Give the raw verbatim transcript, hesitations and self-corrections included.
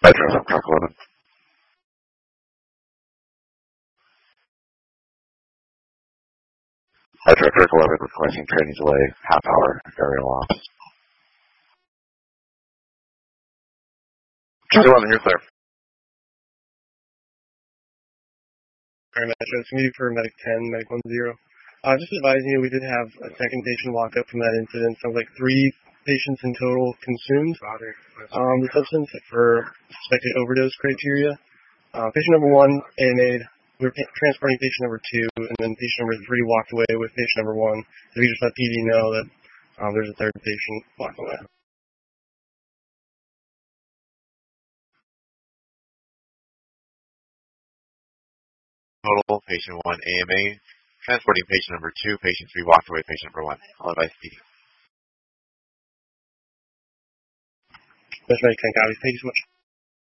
Hydro from Croc eleven. Hydro Croc eleven requesting training delay, half hour, aerial ops. Charlie eleven, you're clear. Alright, Metro, it's going to be for Medic ten, Medic one zero. Uh, just advising you, we did have a second patient walk up from that incident. Sounds like three patients in total consumed. Um, the substance for suspected overdose criteria. Uh, patient number one, A M A'd. We were pa- transporting patient number two, and then patient number three walked away with patient number one. So we just let P D know that um, there's a third patient walking away. Total, patient one, A M A. Transporting patient number two, patient three walked away, patient number one. All advice P D. That's right, thank you so much.